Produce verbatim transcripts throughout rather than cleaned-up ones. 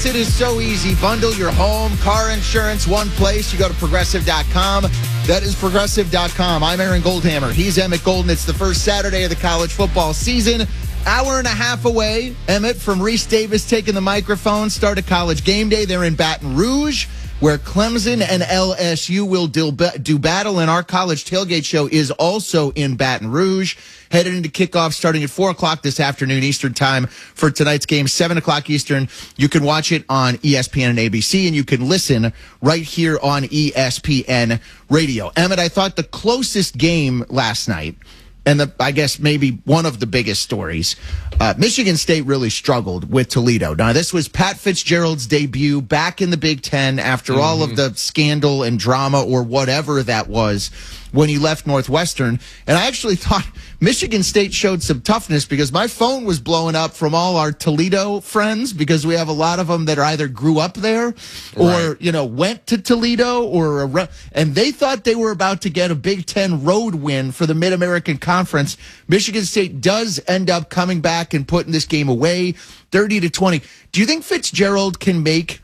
Yes, it is so easy. Bundle your home, car insurance, one place. You go to Progressive dot com. That is Progressive dot com. I'm Aaron Goldhammer. He's Emmett Golden. It's the first Saturday of the college football season. Hour and a half away, Emmett, from Reese Davis taking the microphone. Start of College Game Day. They're in Baton Rouge, where Clemson and L S U will do, do battle, and our College Tailgate Show is also in Baton Rouge. Headed into kickoff starting at four o'clock this afternoon Eastern Time for tonight's game, seven o'clock Eastern. You can watch it on E S P N and A B C, and you can listen right here on E S P N Radio. Emmett, I thought the closest game last night, and the, I guess maybe one of the biggest stories, uh, Michigan State really struggled with Toledo. Now, this was Pat Fitzgerald's debut back in the Big Ten after mm-hmm. all of the scandal and drama or whatever that was when he left Northwestern. And I actually thought Michigan State showed some toughness because my phone was blowing up from all our Toledo friends, because we have a lot of them that are either grew up there or, right. you know, went to Toledo or around, and they thought they were about to get a Big Ten road win for the Mid-American Conference. Michigan State does end up coming back and putting this game away thirty to twenty. Do you think Fitzgerald can make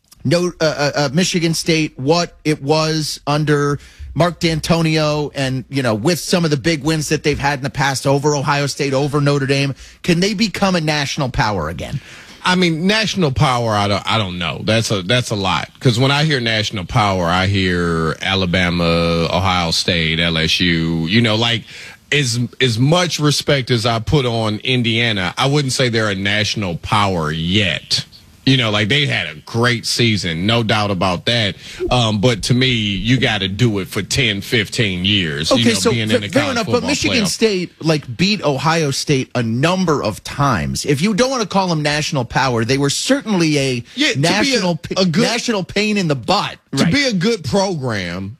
no uh, uh, Michigan State what it was under Mark D'Antonio, and, you know, with some of the big wins that they've had in the past over Ohio State, over Notre Dame? Can they become a national power again? I mean, national power, I don't, I don't know. That's a, that's a lot. Because when I hear national power, I hear Alabama, Ohio State, L S U, you know, like, as, as much respect as I put on Indiana, I wouldn't say they're a national power yet. You know, like, they had a great season, no doubt about that. Um, but to me, you got to do it for ten, fifteen years. Okay, you know, so being in the fair enough, but Michigan playoff. State, like, beat Ohio State a number of times. If you don't want to call them national power, they were certainly a yeah, national a, a good, national pain in the butt. To right. be a good program,